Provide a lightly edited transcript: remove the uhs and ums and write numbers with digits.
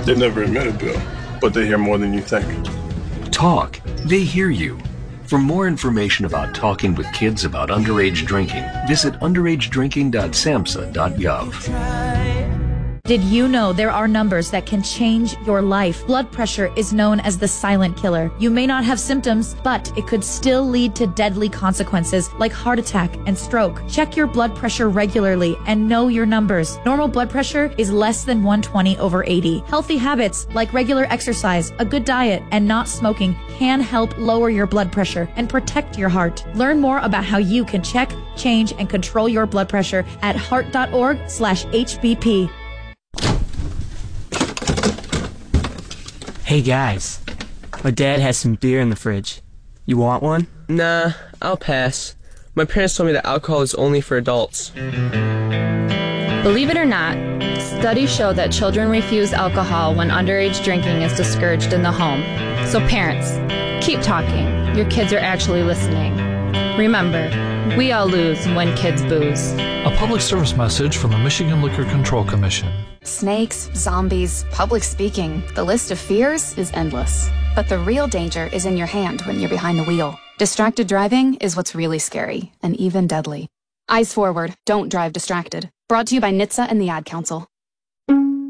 They never admit it, Bill, but they hear more than you think. Talk. They hear you. For more information about talking with kids about underage drinking, visit underagedrinking.samhsa.gov. Did you know there are numbers that can change your life? Blood pressure is known as the silent killer. You may not have symptoms, but it could still lead to deadly consequences like heart attack and stroke. Check your blood pressure regularly and know your numbers. Normal blood pressure is less than 120/80. Healthy habits like regular exercise, a good diet, and not smoking can help lower your blood pressure and protect your heart. Learn more about how you can check, change, and control your blood pressure at heart.org/HBP. Hey guys, my dad has some beer in the fridge. You want one? Nah, I'll pass. My parents told me that alcohol is only for adults. Believe it or not, studies show that children refuse alcohol when underage drinking is discouraged in the home. So parents, keep talking. Your kids are actually listening. Remember, we all lose when kids booze. A public service message from the Michigan Liquor Control Commission. Snakes, zombies, public speaking. The list of fears is endless. But the real danger is in your hand when you're behind the wheel. Distracted driving is what's really scary and even deadly. Eyes forward, don't drive distracted. Brought to you by NHTSA and the Ad Council.